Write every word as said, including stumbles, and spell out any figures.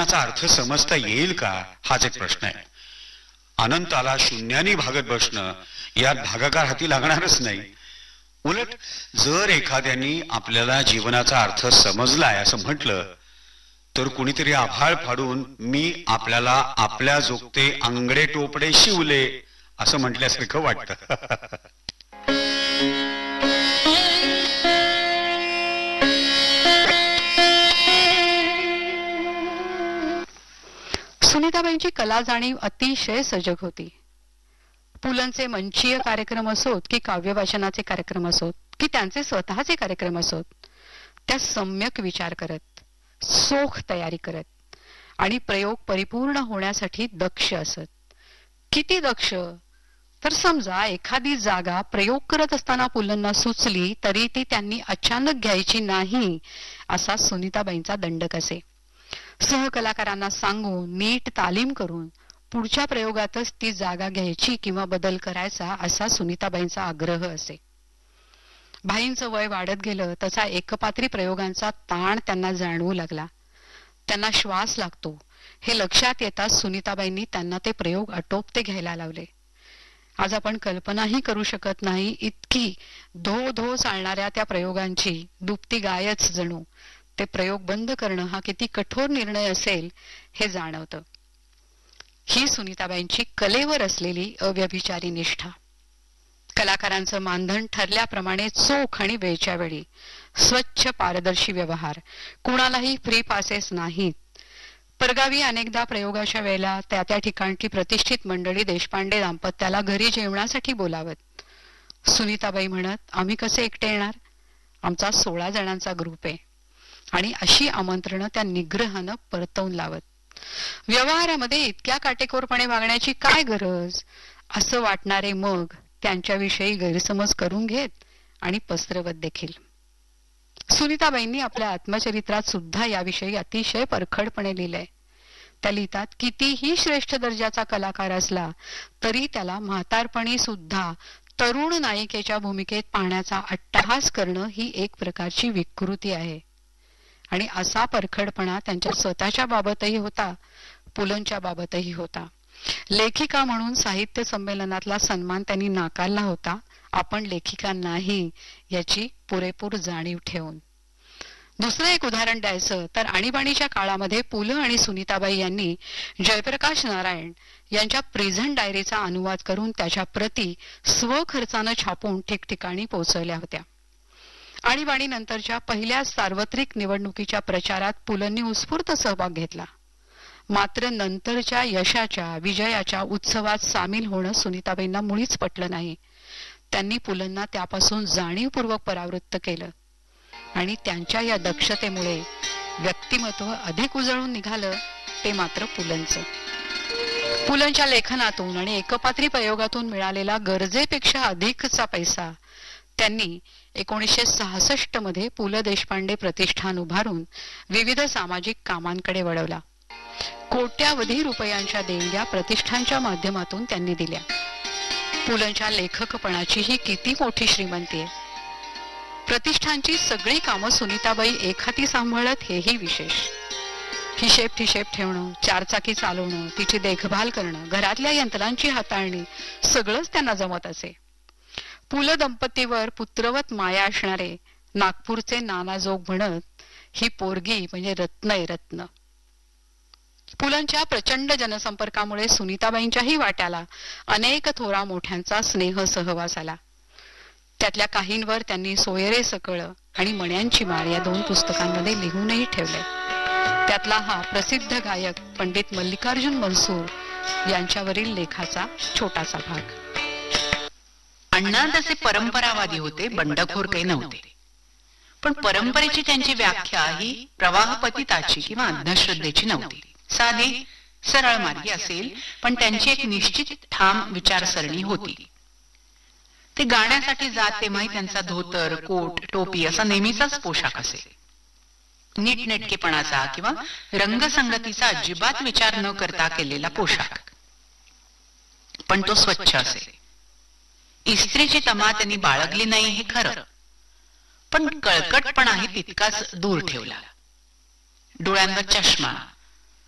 जीवनाचा अर्थ समजता येईल का, हाच एक प्रश्न आहे. अनंताला शून्याने भागत बसणं यात भागाकार हाती लागणारच नाही. उलट जर एखाद्यानी आपल्याला जीवनाचा अर्थ समजलाय असं म्हटलं तर कुणीतरी आभाळ फाडून मी आपल्याला आपल्या जोगते आंगडे टोपडे शिवले असं म्हटल्यासारखं वाटतं. सुनीताबाईंची कला जाणीव अतिशय सजग होती. पुलंचे मंचीय कार्यक्रम असोत की काव्यवाचनाचे कार्यक्रम असोत की त्यांचे स्वतःचे कार्यक्रम असोत, त्या सम्यक विचार करत, सोख तयारी करत आणि प्रयोग परिपूर्ण होण्यासाठी दक्ष असत. किती दक्ष तर समजा एखादी जागा प्रयोग करत असताना पुलंना सुचली तरी ती त्यांनी अचानक घ्यायची नाही असा सुनीताबाईंचा दंडक असे. सहकलाकारांना सांगून नीट तालीम करून पुढच्या प्रयोगातच ती जागा घ्यायची किंवा बदल करायचा असा सुनीताबाईंचा आग्रह असे. भाईंचं वय वाढत गेलं तसा एकपात्री प्रयोगांचा ताण त्यांना जाणवू लागला. त्यांना श्वास लागतो हे लक्षात येताच सुनीताबाईंनी त्यांना ते प्रयोग आटोपते घ्यायला लावले. आज आपण कल्पनाही करू शकत नाही इतकी धो धो चालणाऱ्या त्या प्रयोगांची दुपती गायच जणू. ते प्रयोग बंद करणं हा किती कठोर निर्णय असेल हे जाणवतं. ही सुनीताबाईंची कलेवर असलेली अव्यभिचारी निष्ठा. कलाकारांचं मानधन ठरल्याप्रमाणे चोख आणि वेळच्या वेळी, स्वच्छ पारदर्शी व्यवहार, कुणालाही फ्री पासेस नाहीत. परगावी अनेकदा प्रयोगाच्या वेळेला त्या त्या ठिकाणची प्रतिष्ठित मंडळी देशपांडे दाम्पत्याला घरी जेवणासाठी बोलावत. सुनीताबाई म्हणत, आम्ही कसे एकटे येणार, आमचा सोळा जणांचा ग्रुप आहे. आणि अशी आमंत्रणं त्या निग्रहानं परतवून लावत. व्यवहारामध्ये इतक्या काटेकोरपणे वागण्याची काय गरज असं वाटणारे मग त्यांच्याविषयी गैरसमज करून घेत आणि पसरवत देखील. सुनीताबाईंनी आपल्या आत्मचरित्रात सुद्धा याविषयी अतिशय परखडपणे लिहिलंय. त्या लिहितात, कितीही श्रेष्ठ दर्जाचा कलाकार असला तरी त्याला म्हातारपणी सुद्धा तरुण नायिकेच्या भूमिकेत पाहण्याचा अट्टहास करणं ही एक प्रकारची विकृती आहे. आणि असा परखडपणा त्यांच्या स्वतःच्या बाबतही होता, पुलंच्या बाबतही होता. लेखिका म्हणून साहित्य संमेलनातला सन्मान त्यांनी नाकारला होता, आपण लेखिका नाही याची पुरेपूर जाणीव ठेवून. दुसरं एक उदाहरण द्यायचं तर आणीबाणीच्या काळामध्ये पु ल आणि सुनीताबाई यांनी जयप्रकाश नारायण यांच्या प्रिझन डायरीचा अनुवाद करून त्याच्या प्रती स्वखर्चानं छापून ठिकठिकाणी पोहोचवल्या होत्या. आणीबाणी नंतरच्या पहिल्या सार्वत्रिक निवडणुकीच्या प्रचारात पुलंनी उत्स्फूर्त सहभाग घेतला. मात्र नंतरच्या यशाच्या विजयाच्या उत्सवात सामील होणं सुनीताबाईंना मुळीच पटलं नाही. त्यांनी पुलंना त्यापासून जाणीवपूर्वक परावृत्त केलं आणि त्यांच्या या दक्षतेमुळे व्यक्तिमत्व अधिक उजळून निघालं ते मात्र पुलंचं. पुलंच्या लेखनातून आणि एकपात्री प्रयोगातून मिळालेला गरजेपेक्षा अधिकचा पैसा त्यांनी एकोणीसशे सहासष्ट मध्ये पु ल देशपांडे प्रतिष्ठान उभारून विविध सामाजिक कामांकडे वळवला. कोट्यावधी रुपयांच्या देणग्या प्रतिष्ठानच्या माध्यमातून त्यांनी दिल्या. पुलंच्या लेखकपणाची ही किती मोठी श्रीमंती आहे. प्रतिष्ठानची सगळी कामं सुनीताबाई एकहाती सांभाळत हेही विशेष. हिशेब ठिशेब ठेवणं, चारचाकी चालवणं, तिची देखभाल करणं, घरातल्या यंत्रांची हाताळणी सगळंच त्यांना जमत असे. पु ल दंपतीवर पुत्रवत माया असणारे नागपूरचे नानाजोग म्हणत, ही पोरगी म्हणजे रत्न आहे रत्न. पुलंच्या प्रचंड जनसंपर्कामुळे सुनीताबाईंच्याही वाट्याला अनेक थोरा मोठ्यांचा स्नेह सहवास आला. त्यातल्या काहींवर त्यांनी सोयरे सकळ आणि मण्यांची माळ या दोन पुस्तकांमध्ये लिहूनही ठेवले. त्यातला हा प्रसिद्ध गायक पंडित मल्लिकार्जुन मनसूर यांच्यावरील लेखाचा छोटासा भाग. अण्णा तसे परंपरावादी होते, बंडखोर काही नव्हते. पण परंपरेची त्यांची व्याख्या ही प्रवाहपतिताची किंवा अंधश्रद्धेची नव्हती. साधी सरळ मार्गी असेल, पण त्यांची एक निश्चित ठाम विचारसरणी होती. ते गाण्यासाठी जात तेव्हाही त्यांचा धोतर, कोट, टोपी असा नेहमीचाच पोशाख असे. नीटनेटकेपणाचा किंवा रंगसंगतीचा अजिबात विचार न करता केलेला पोशाख, पण तो स्वच्छ असे. इस्त्रीची तमा त्यांनी बाळगली नाही हे खरं, पण कळकटपणाही तितकाच दूर ठेवला. डोळ्यांवर चष्मा,